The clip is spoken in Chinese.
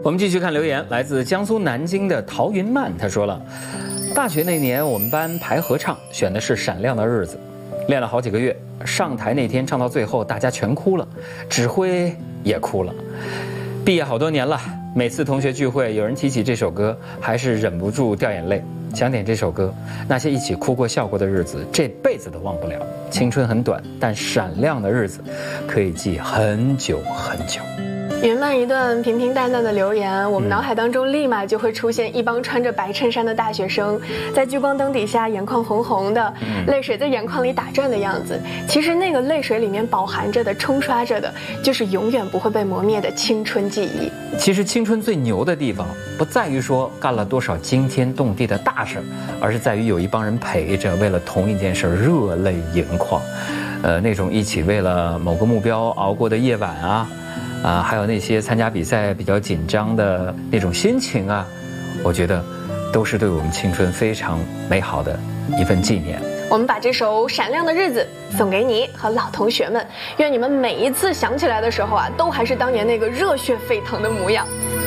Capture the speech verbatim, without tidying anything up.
我们继续看留言，来自江苏南京的陶云曼，他说了，大学那年我们班排合唱，选的是《闪亮的日子》，练了好几个月，上台那天唱到最后，大家全哭了，指挥也哭了。毕业好多年了，每次同学聚会有人提起这首歌，还是忍不住掉眼泪。想点这首歌，那些一起哭过笑过的日子，这辈子都忘不了。青春很短，但闪亮的日子可以记很久很久。 云曼一段平平淡淡的留言，我们脑海当中立马就会出现一帮穿着白衬衫的大学生，在聚光灯底下眼眶红红的，泪水在眼眶里打转的样子。其实那个泪水里面饱含着的、冲刷着的，就是永远不会被磨灭的青春记忆。 其实青春最牛的地方，不在于说干了多少惊天动地的大事，而是在于有一帮人陪着，为了同一件事热泪盈眶。呃，那种一起为了某个目标熬过的夜晚啊。啊，还有那些参加比赛比较紧张的那种心情啊，我觉得都是对我们青春非常美好的一份纪念。 我们把这首《闪亮的日子》送给你和老同学们，愿你们每一次想起来的时候啊，都还是当年那个热血沸腾的模样。